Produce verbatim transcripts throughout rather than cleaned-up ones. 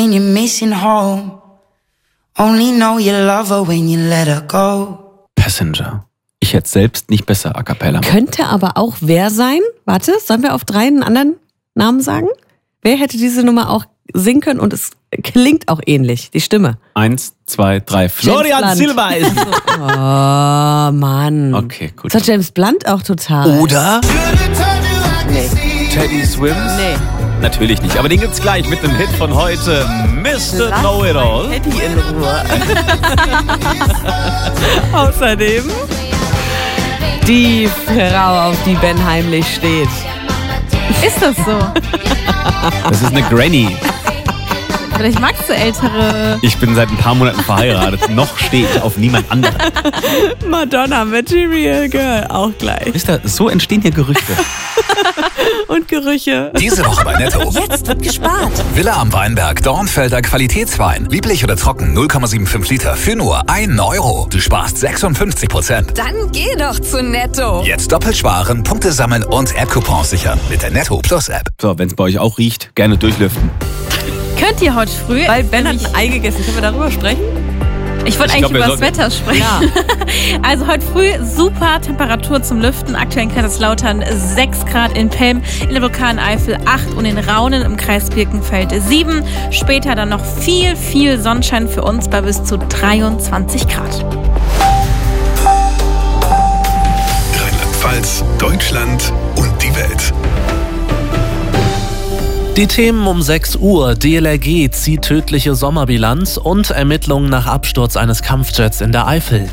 And you're missing home. Only know you love her when you let her go. Passenger. Ich hätte selbst nicht besser a cappella machen. Könnte aber auch wer sein? Warte, sollen wir auf drei einen anderen Namen sagen? Wer hätte diese Nummer auch singen können? Und es klingt auch ähnlich, die Stimme. Eins, zwei, drei. Florian Silber ist es. Oh, Mann. Okay, gut. Das hat James Blunt auch total. Oder? Nee. Teddy Swims? Nee. Natürlich nicht, aber den gibt's gleich mit dem Hit von heute, Mister Know-It-All. Teddy in Ruhe. Außerdem die Frau, auf die Ben heimlich steht. Ist das so? Das ist eine Granny. Vielleicht magst du ältere... Ich bin seit ein paar Monaten verheiratet. Noch stehe ich auf niemand anderen. Madonna, Material Girl, auch gleich. Wisst ihr, so entstehen hier Gerüchte. Und Gerüche. Diese Woche bei Netto. Jetzt wird gespart. Villa am Weinberg, Dornfelder Qualitätswein. Lieblich oder trocken, null Komma fünfundsiebzig Liter für nur ein Euro. Du sparst sechsundfünfzig Prozent. Dann geh doch zu Netto. Jetzt doppelt sparen, Punkte sammeln und App-Coupons sichern mit der Netto Plus App. So, wenn es bei euch auch riecht, gerne durchlüften. Könnt ihr heute früh... Weil Ben hat ein Ei gegessen. Können wir darüber sprechen? Ich wollte Ich eigentlich glaub, über wir das Wetter sprechen. Ja. Also heute früh super Temperatur zum Lüften. Aktuell in Kaiserslautern sechs Grad, in Pelm, in der Vulkaneifel acht und in Raunen im Kreis Birkenfeld sieben. Später dann noch viel, viel Sonnenschein für uns bei bis zu dreiundzwanzig Grad. Rheinland-Pfalz, Deutschland und die Welt. Die Themen um sechs Uhr. D L R G zieht tödliche Sommerbilanz und Ermittlungen nach Absturz eines Kampfjets in der Eifel.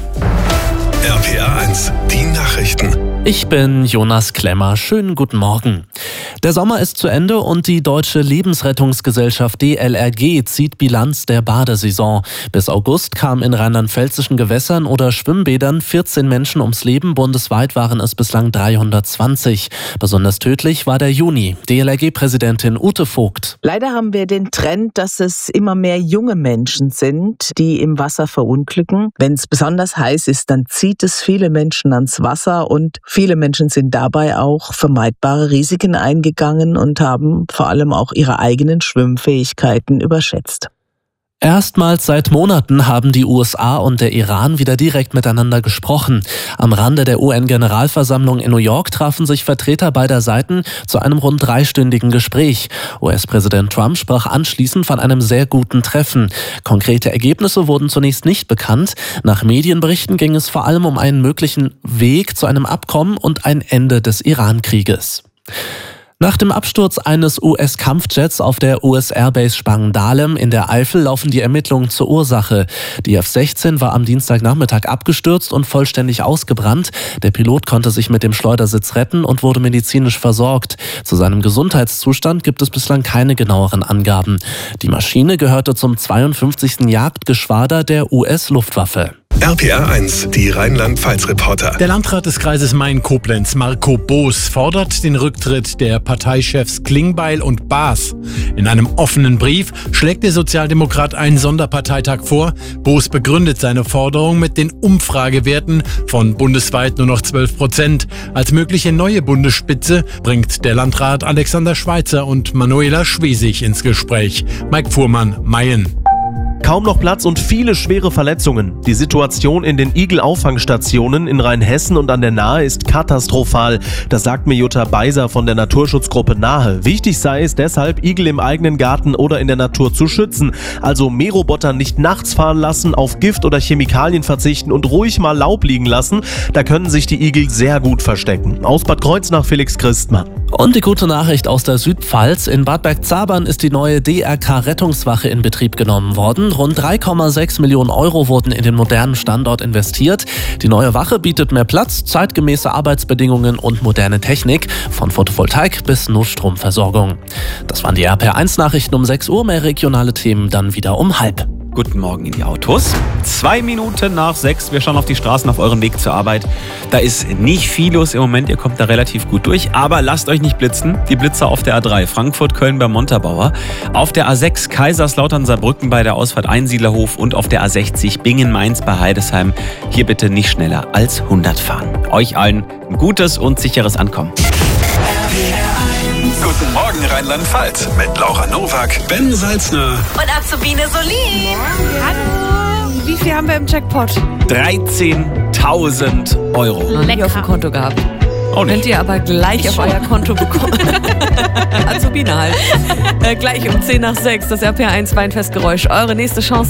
R P R eins, die Nachrichten. Ich bin Jonas Klemmer. Schönen guten Morgen. Der Sommer ist zu Ende und die Deutsche Lebensrettungsgesellschaft D L R G zieht Bilanz der Badesaison. Bis August kamen in rheinland-pfälzischen Gewässern oder Schwimmbädern vierzehn Menschen ums Leben. Bundesweit waren es bislang dreihundertzwanzig. Besonders tödlich war der Juni. D L R G-Präsidentin Ute Vogt. Leider haben wir den Trend, dass es immer mehr junge Menschen sind, die im Wasser verunglücken. Wenn es besonders heiß ist, dann zieht es viele Menschen ans Wasser und viele Menschen sind dabei auch vermeidbare Risiken eingegangen und haben vor allem auch ihre eigenen Schwimmfähigkeiten überschätzt. Erstmals seit Monaten haben die U S A und der Iran wieder direkt miteinander gesprochen. Am Rande der U N-Generalversammlung in New York trafen sich Vertreter beider Seiten zu einem rund dreistündigen Gespräch. U S-Präsident Trump sprach anschließend von einem sehr guten Treffen. Konkrete Ergebnisse wurden zunächst nicht bekannt. Nach Medienberichten ging es vor allem um einen möglichen Weg zu einem Abkommen und ein Ende des Iran-Krieges. Nach dem Absturz eines U S-Kampfjets auf der U S-Airbase Spangdahlem in der Eifel laufen die Ermittlungen zur Ursache. Die F sechzehn war am Dienstagnachmittag abgestürzt und vollständig ausgebrannt. Der Pilot konnte sich mit dem Schleudersitz retten und wurde medizinisch versorgt. Zu seinem Gesundheitszustand gibt es bislang keine genaueren Angaben. Die Maschine gehörte zum zweiundfünfzigsten Jagdgeschwader der U S-Luftwaffe. R P R eins, die Rheinland-Pfalz-Reporter. Der Landrat des Kreises Main-Koblenz, Marco Boos, fordert den Rücktritt der Parteichefs Klingbeil und Baas. In einem offenen Brief schlägt der Sozialdemokrat einen Sonderparteitag vor. Boos begründet seine Forderung mit den Umfragewerten von bundesweit nur noch zwölf Prozent. Als mögliche neue Bundesspitze bringt der Landrat Alexander Schweitzer und Manuela Schwesig ins Gespräch. Mike Fuhrmann, Mayen. Kaum noch Platz und viele schwere Verletzungen. Die Situation in den Igel-Auffangstationen in Rheinhessen und an der Nahe ist katastrophal. Das sagt mir Jutta Beiser von der Naturschutzgruppe Nahe. Wichtig sei es deshalb, Igel im eigenen Garten oder in der Natur zu schützen. Also Mähroboter nicht nachts fahren lassen, auf Gift oder Chemikalien verzichten und ruhig mal Laub liegen lassen. Da können sich die Igel sehr gut verstecken. Aus Bad Kreuznach, Felix Christmann. Und die gute Nachricht aus der Südpfalz. In Bad Bergzabern ist die neue D R K-Rettungswache in Betrieb genommen worden. Rund drei Komma sechs Millionen Euro wurden in den modernen Standort investiert. Die neue Wache bietet mehr Platz, zeitgemäße Arbeitsbedingungen und moderne Technik. Von Photovoltaik bis Notstromversorgung. Das waren die R P R eins Nachrichten um sechs Uhr. Mehr regionale Themen dann wieder um halb. Guten Morgen in die Autos. Zwei Minuten nach sechs. Wir schauen auf die Straßen auf eurem Weg zur Arbeit. Da ist nicht viel los im Moment. Ihr kommt da relativ gut durch. Aber lasst euch nicht blitzen. Die Blitzer auf der A drei. Frankfurt-Köln bei Montabaur. Auf der A sechs Kaiserslautern-Saarbrücken bei der Ausfahrt Einsiedlerhof. Und auf der A sechzig Bingen-Mainz bei Heidesheim. Hier bitte nicht schneller als hundert fahren. Euch allen ein gutes und sicheres Ankommen. R P R eins Guten Morgen Rheinland-Pfalz mit Laura Nowak, Ben Salzner Und Azubine Solin. Hallo. Wie viel haben wir im Jackpot? dreizehntausend Euro. Noch nie auf dem Konto gehabt. Auch nicht. Könnt ihr aber gleich auf euer Konto bekommen. Azubine halt. Äh, gleich um zehn nach sechs das R P R eins Weinfestgeräusch. Eure nächste Chance.